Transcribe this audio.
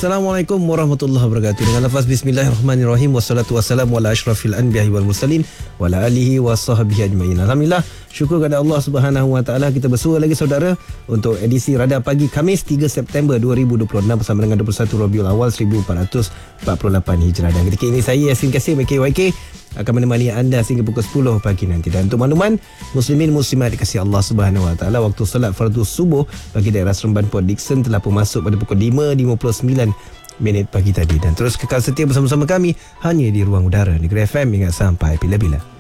Assalamualaikum warahmatullahi wabarakatuh. Dengan lafaz bismillahirrahmanirrahim, wassalatu wassalamu ala asyrafil anbiya'i wal mursalin wa ala alihi wa sahbihi ajma'in. Alhamdulillah, syukur kepada Allah Subhanahu wa taala, kita bersua lagi saudara untuk edisi Radar Pagi Khamis 3 September 2026 bersama dengan 21 Rabiul Awal 1448 Hijrah. Dan ketika ini saya Yasin Kasim MKYK akan menemani anda sehingga pukul 10 pagi nanti. Dan untuk makluman muslimin muslimat dikasihi Allah Subhanahu wa taala, waktu solat fardu subuh bagi daerah Seremban Port Dickson telah pun masuk pada pukul 5.59 pagi tadi. Dan terus kekal setia bersama-sama kami hanya di ruang udara Negeri FM hingga sampai bila-bila.